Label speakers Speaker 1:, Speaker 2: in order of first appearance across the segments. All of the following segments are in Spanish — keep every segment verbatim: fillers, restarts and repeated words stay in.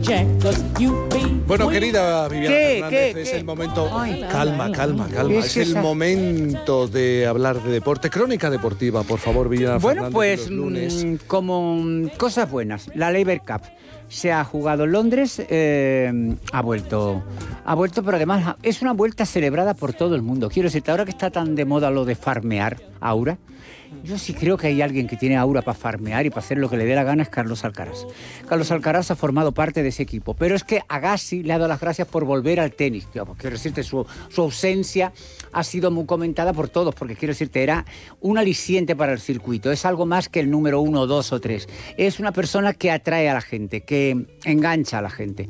Speaker 1: Bueno, querida Viviana
Speaker 2: ¿Qué?
Speaker 1: Fernández,
Speaker 2: ¿Qué?
Speaker 1: es
Speaker 2: ¿Qué?
Speaker 1: el momento...
Speaker 2: Ay,
Speaker 1: calma, calma, calma.
Speaker 2: Es
Speaker 1: Es,
Speaker 2: que
Speaker 1: el
Speaker 2: esa-
Speaker 1: momento de hablar de deporte. Crónica deportiva, por favor, Viviana
Speaker 2: Bueno,
Speaker 1: Fernández.
Speaker 2: pues
Speaker 1: los lunes.
Speaker 2: mm, como mm, cosas buenas, la Labour Cup se ha jugado en Londres, eh, ha vuelto, ha vuelto, pero además es una vuelta celebrada por todo el mundo. Quiero decirte, ahora que está tan de moda lo de farmear, Aura, yo sí creo que hay alguien que tiene aura para farmear y para hacer lo que le dé la gana, es Carlos Alcaraz. Carlos Alcaraz ha formado parte de ese equipo, pero es que Agassi le ha dado las gracias por volver al tenis. Quiero decirte, su, su ausencia ha sido muy comentada por todos, porque quiero decirte, era un aliciente para el circuito. Es algo más que el número uno, dos o tres. Es una persona que atrae a la gente, que engancha a la gente.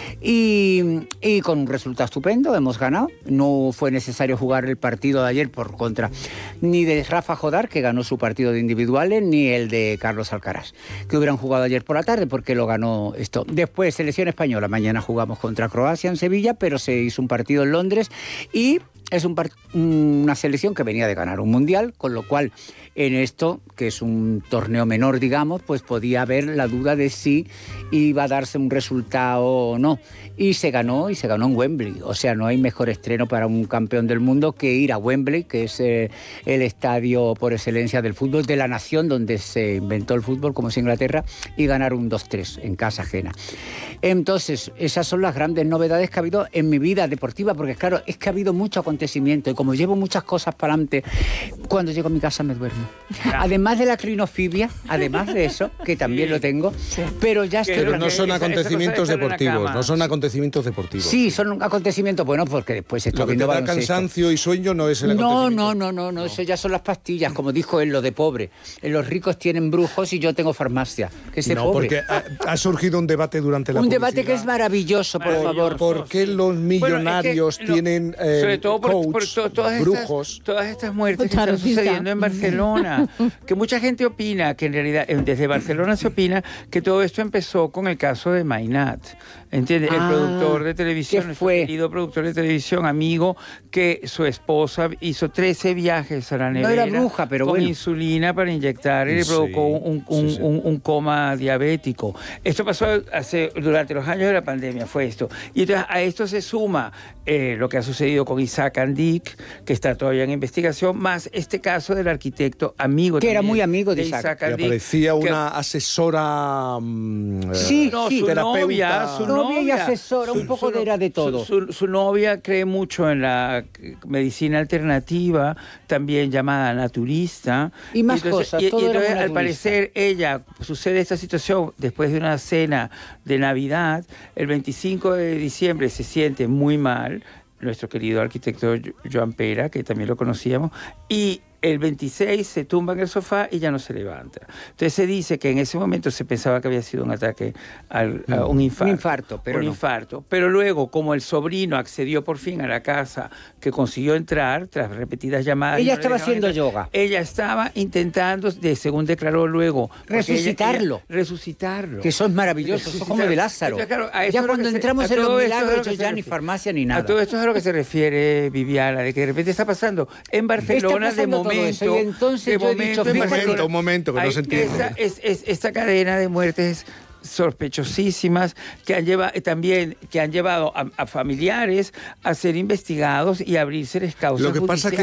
Speaker 2: Y, y con un resultado estupendo, hemos ganado. No fue necesario jugar el partido de ayer por contra ni de Rafa Jodar, que ganó su partido de individuales, ni el de Carlos Alcaraz, que hubieran jugado ayer por la tarde porque lo ganó esto. Después, selección española. Mañana jugamos contra Croacia en Sevilla, pero se hizo un partido en Londres y es un part- una selección que venía de ganar un mundial, con lo cual en esto, que es un torneo menor, digamos, pues podía haber la duda de si iba a darse un resultado o no. Y se ganó, y se ganó en Wembley. O sea, no hay mejor estreno para un campeón del mundo que ir a Wembley, que es eh, el estadio por excelencia del fútbol, de la nación donde se inventó el fútbol, como es Inglaterra, y ganar un dos tres en casa ajena. Entonces, esas son las grandes novedades que ha habido en mi vida deportiva, porque claro, es que ha habido mucho acontecimiento, y como llevo muchas cosas para adelante, cuando llego a mi casa me duermo. Además de la crinofobia, además de eso, que también
Speaker 3: Sí.
Speaker 2: lo tengo, pero ya estoy...
Speaker 1: Pero no son
Speaker 3: esa- esa cosa de
Speaker 1: acontecimientos
Speaker 3: estar en la
Speaker 1: deportivos,
Speaker 3: cama.
Speaker 1: no son acontecimientos deportivos.
Speaker 2: Sí, son acontecimientos buenos porque después estoy
Speaker 1: Lo que te
Speaker 2: viendo
Speaker 1: da
Speaker 2: baloncesto.
Speaker 1: cansancio y sueño no es el
Speaker 2: No,
Speaker 1: acontecimiento.
Speaker 2: no, no, no, no, eso ya son las pastillas, como dijo él, lo de pobre. Los ricos tienen brujos y yo tengo farmacia, que es de
Speaker 1: No,
Speaker 2: pobre.
Speaker 1: porque ha, ha surgido un debate durante la
Speaker 2: Un debate que es
Speaker 1: publicidad.
Speaker 2: maravilloso, por
Speaker 3: Maravilloso.
Speaker 2: favor.
Speaker 1: ¿Por qué los millonarios
Speaker 3: Bueno, es que, no,
Speaker 1: tienen eh,
Speaker 3: sobre todo por, por
Speaker 1: coach,
Speaker 3: to- todas
Speaker 1: brujos?
Speaker 3: Estas, todas estas muertes que están
Speaker 4: Tarotista.
Speaker 3: sucediendo en Barcelona, que mucha gente opina que en realidad eh, desde Barcelona se opina que todo esto empezó con el caso de Mainat, ¿entiendes?
Speaker 2: Ah,
Speaker 3: el productor de televisión,
Speaker 2: ¿qué
Speaker 3: nuestro
Speaker 2: fue?
Speaker 3: querido productor de televisión, amigo, que su esposa hizo trece viajes a la
Speaker 2: No
Speaker 3: nevera
Speaker 2: era bruja, pero
Speaker 3: con
Speaker 2: bueno.
Speaker 3: insulina para inyectar y le
Speaker 1: Sí,
Speaker 3: provocó un, un,
Speaker 1: sí, sí.
Speaker 3: un- un coma diabético. Esto pasó hace, durante los años de la pandemia, fue esto. Y entonces a esto se suma eh, lo que ha sucedido con Isaac Andic, que está todavía en investigación, más este caso del arquitecto amigo
Speaker 2: Que era
Speaker 3: también
Speaker 2: muy amigo de Isaac.
Speaker 1: Que
Speaker 3: Andic,
Speaker 1: aparecía
Speaker 3: que-
Speaker 1: una asesora mm,
Speaker 2: Sí,
Speaker 1: eh,
Speaker 3: no,
Speaker 2: sí.
Speaker 3: su
Speaker 1: terapeuta.
Speaker 3: novia, su
Speaker 2: Novia y
Speaker 3: novia.
Speaker 2: asesora, un poco de- era de todo.
Speaker 3: Su, su- su novia cree mucho en la medicina alternativa, también llamada naturista.
Speaker 2: Y más
Speaker 3: entonces,
Speaker 2: cosas,
Speaker 3: y- y
Speaker 2: todo era
Speaker 3: entonces,
Speaker 2: muy
Speaker 3: al
Speaker 2: naturista.
Speaker 3: parecer, ella, sucede esta situación después de una cena de Navidad, el veinticinco de diciembre se siente muy mal, nuestro querido arquitecto Joan Pera, que también lo conocíamos, y el veintiséis se tumba en el sofá y ya no se levanta. Entonces se dice que en ese momento se pensaba que había sido un ataque, al, a un infarto.
Speaker 2: Un infarto, pero
Speaker 3: un
Speaker 2: no.
Speaker 3: infarto. Pero luego, como el sobrino accedió por fin a la casa, que consiguió entrar tras repetidas llamadas...
Speaker 2: Ella
Speaker 3: y no le
Speaker 2: estaba
Speaker 3: dejaban
Speaker 2: haciendo
Speaker 3: entrar,
Speaker 2: yoga.
Speaker 3: Ella estaba intentando, de, según declaró luego... porque ella-
Speaker 2: Resucitarlo.
Speaker 3: ella- resucitarlo.
Speaker 2: Que eso es maravilloso, eso es como de Lázaro.
Speaker 3: Entonces, claro, a eso
Speaker 2: Ya
Speaker 3: es lo
Speaker 2: cuando
Speaker 3: que se-
Speaker 2: entramos
Speaker 3: a
Speaker 2: en los
Speaker 3: todo esto es a lo
Speaker 2: milagros,
Speaker 3: que
Speaker 2: ya
Speaker 3: se
Speaker 2: ni
Speaker 3: refiere.
Speaker 2: farmacia ni nada.
Speaker 3: A todo esto es a lo que se refiere Viviana, de que de repente está pasando en Barcelona
Speaker 2: Está
Speaker 3: de
Speaker 2: pasando todo eso,
Speaker 3: momento...
Speaker 2: y entonces
Speaker 3: de
Speaker 2: yo he
Speaker 3: momento
Speaker 2: dicho,
Speaker 3: en
Speaker 1: Un
Speaker 2: fíjate-
Speaker 3: Barcelona
Speaker 1: momento, un momento, que no
Speaker 3: hay
Speaker 1: se entiende.
Speaker 3: Esta, es, es- esta cadena de muertes sospechosísimas que han llevado también que han llevado a, a familiares a ser investigados y a abrirse causas
Speaker 1: Lo que pasa
Speaker 3: judiciales.